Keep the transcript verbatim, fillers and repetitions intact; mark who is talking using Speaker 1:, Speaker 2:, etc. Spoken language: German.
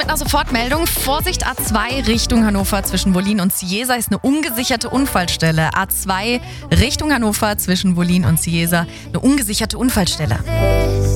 Speaker 1: mit einer Sofortmeldung. Vorsicht, A zwei Richtung Hannover zwischen Wollin und Ciesa ist eine ungesicherte Unfallstelle. A zwei Richtung Hannover zwischen Wollin und Ciesa, eine ungesicherte Unfallstelle.